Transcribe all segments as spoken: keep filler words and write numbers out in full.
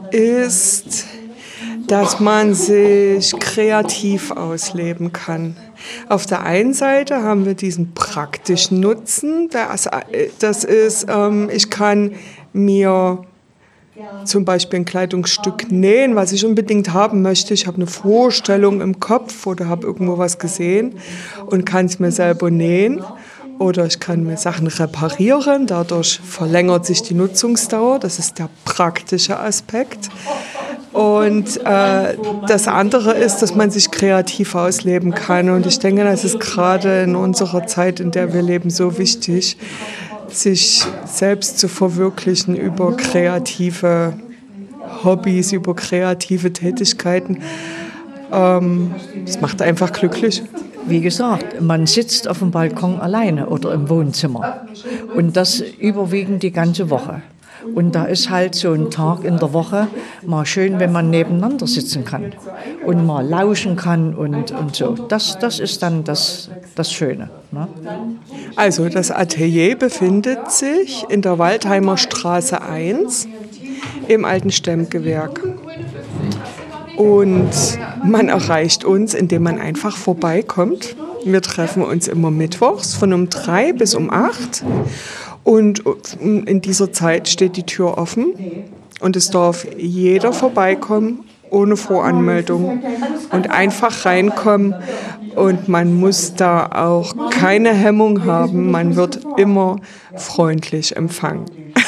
ist, dass man sich kreativ ausleben kann. Auf der einen Seite haben wir diesen praktischen Nutzen. Das, das ist, ähm, ich kann mir zum Beispiel ein Kleidungsstück nähen, was ich unbedingt haben möchte. Ich habe eine Vorstellung im Kopf oder habe irgendwo was gesehen und kann es mir selber nähen. Oder ich kann mir Sachen reparieren, dadurch verlängert sich die Nutzungsdauer. Das ist der praktische Aspekt. Und äh, das andere ist, dass man sich kreativ ausleben kann. Und ich denke, das ist gerade in unserer Zeit, in der wir leben, so wichtig, sich selbst zu verwirklichen über kreative Hobbys, über kreative Tätigkeiten. Ähm, das macht einfach glücklich. Wie gesagt, man sitzt auf dem Balkon alleine oder im Wohnzimmer und das überwiegend die ganze Woche. Und da ist halt so ein Tag in der Woche mal schön, wenn man nebeneinander sitzen kann und mal lauschen kann und, und so. Das, das ist dann das, das Schöne. Ne? Also das Atelier befindet sich in der Waldheimer Straße eins im alten Stemmgewerk. Und man erreicht uns, indem man einfach vorbeikommt. Wir treffen uns immer mittwochs von um drei bis um acht. Und in dieser Zeit steht die Tür offen. Und es darf jeder vorbeikommen, ohne Voranmeldung. Und einfach reinkommen. Und man muss da auch keine Hemmung haben. Man wird immer freundlich empfangen.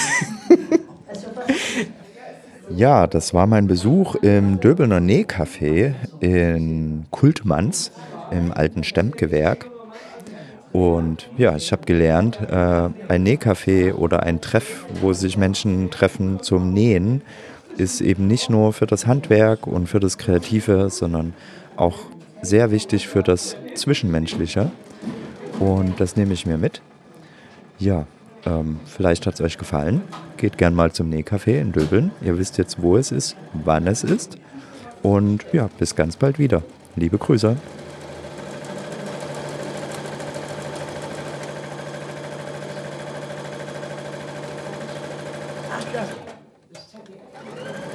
Ja, das war mein Besuch im Döbelner Nähcafé in Kultmanns im alten Stemmgewerk. Und ja, ich habe gelernt, äh, ein Nähcafé oder ein Treff, wo sich Menschen treffen zum Nähen, ist eben nicht nur für das Handwerk und für das Kreative, sondern auch sehr wichtig für das Zwischenmenschliche. Und das nehme ich mir mit. Ja. Ähm, vielleicht hat es euch gefallen. Geht gern mal zum Nähcafé in Döbeln. Ihr wisst jetzt, wo es ist, wann es ist. Und ja, bis ganz bald wieder. Liebe Grüße. Ach, ja.